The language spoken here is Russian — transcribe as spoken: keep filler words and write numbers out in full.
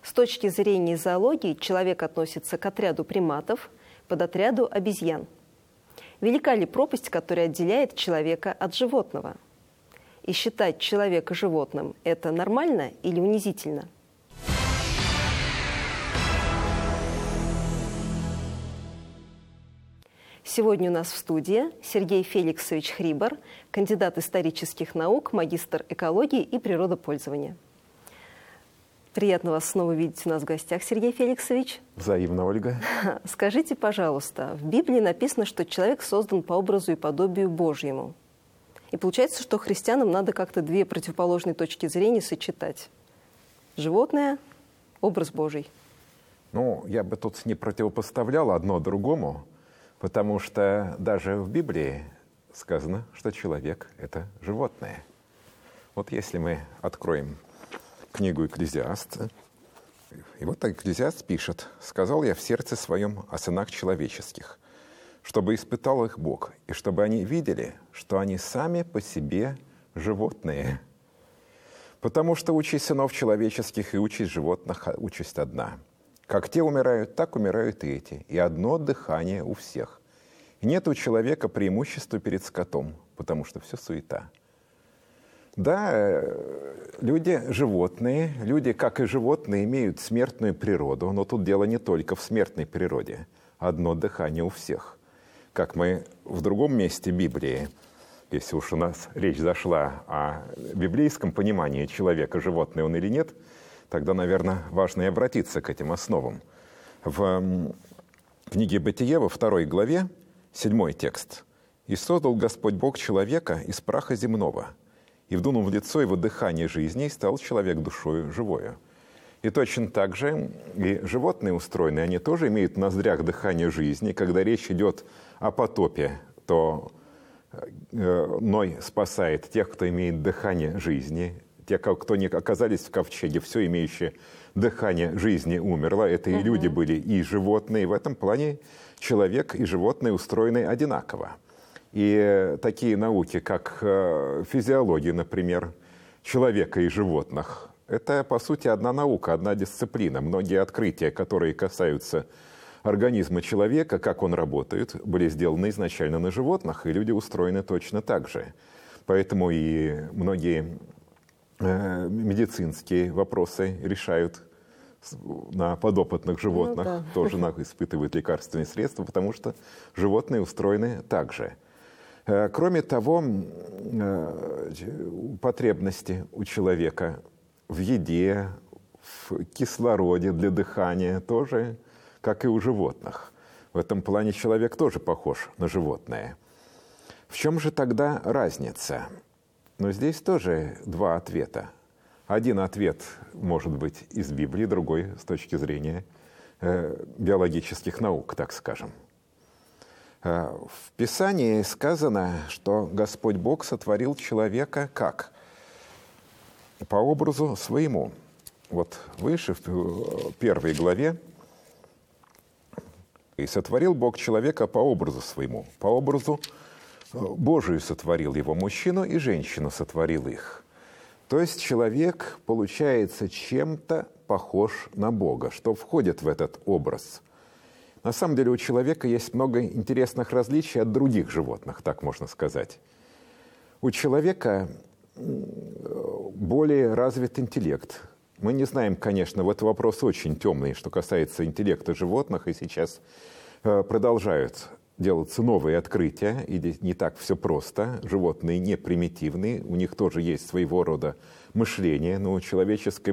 С точки зрения зоологии человек относится к отряду приматов, подотряду обезьян. Велика ли пропасть, которая отделяет человека от животного? И считать человека животным – это нормально или унизительно? Сегодня у нас в студии Сергей Феликсович Хрибор, кандидат исторических наук, магистр экологии и природопользования. Приятно вас снова видеть у нас в гостях, Сергей Феликсович. Взаимно, Ольга. Скажите, пожалуйста, в Библии написано, что человек создан по образу и подобию Божьему. И получается, что христианам надо как-то две противоположные точки зрения сочетать. Животное, образ Божий. Ну, я бы тут не противопоставлял одно другому, потому что даже в Библии сказано, что человек – это животное. Вот если мы откроем книгу «Экклезиаста», и вот Экклезиаст пишет: «Сказал я в сердце своем о сынах человеческих, чтобы испытал их Бог, и чтобы они видели, что они сами по себе животные. Потому что участь сынов человеческих и участь животных – участь одна. Как те умирают, так умирают и эти, и одно дыхание у всех. И нет у человека преимущества перед скотом, потому что все суета». Да, люди животные, люди, как и животные, имеют смертную природу, но тут дело не только в смертной природе. Одно дыхание у всех. Как мы в другом месте Библии, если уж у нас речь зашла о библейском понимании человека, животное он или нет, тогда, наверное, важно и обратиться к этим основам. В книге «Бытие» во второй главе, седьмой текст. «И создал Господь Бог человека из праха земного, и вдунул в лицо его дыхание жизни, и стал человек душою живою». И точно так же и животные устроены, они тоже имеют в ноздрях дыхание жизни. Когда речь идет о потопе, то Ной спасает тех, кто имеет дыхание жизни. Те, кто не оказались в ковчеге, все имеющее дыхание жизни умерло. Это и люди были, и животные. В этом плане человек и животные устроены одинаково. И такие науки, как физиология, например, человека и животных, это, по сути, одна наука, одна дисциплина. Многие открытия, которые касаются организма человека, как он работает, были сделаны изначально на животных, и люди устроены точно так же. Поэтому и многие э, медицинские вопросы решают на подопытных животных, ну, да. Тоже испытывают лекарственные средства, потому что животные устроены так же. Кроме того, потребности у человека в еде, в кислороде для дыхания тоже, как и у животных. В этом плане человек тоже похож на животное. В чем же тогда разница? Но здесь тоже два ответа. Один ответ может быть из Библии, другой с точки зрения э, биологических наук, так скажем. В Писании сказано, что Господь Бог сотворил человека как? По образу своему. Вот выше, в первой главе, «И сотворил Бог человека по образу своему, по образу Божию сотворил его, мужчину и женщину сотворил их». То есть человек, получается, чем-то похож на Бога, что входит в этот образ. На самом деле у человека есть много интересных различий от других животных, так можно сказать. У человека более развит интеллект. Мы не знаем, конечно, вот вопрос очень темный, что касается интеллекта животных, и сейчас продолжают делаться новые открытия, и не так все просто. Животные не примитивные, у них тоже есть своего рода мышление, но человеческое